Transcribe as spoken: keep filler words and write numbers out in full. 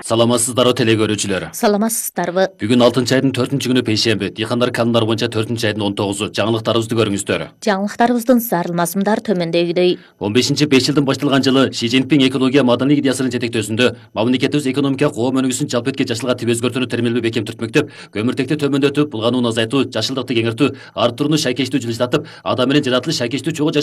Саламатсыздарбы теле көрүүчүлөр. Саламатсыздарбы. Бүгүн алтынчы айдын төртүнчү күнү пейшемби. Дыйкандар канундар боюнча төртүнчү айдын он тогузу. Жаңылыктарыбызды көрүңүздөр. Жаңылыктарыбыздын зарыл мазмундар төмөндөгүдөй. он бешинчи беш жылдын башталган жылы Ши Цзиньпин экология маданий идеясынын жетектөөсүндө мамлекетибиз экономика коом өнүгүүсүн жалпы этке жашылга тип өзгөртүүнү термелби бекем түртмөктөп, көмүртекти төмөндөтүп, булганууну азайтуу, жашылдыкты кеңиртүү, арттырууну шайкечтүү жылыстатып, адам менен жаратылыш шайкечтүү чогуу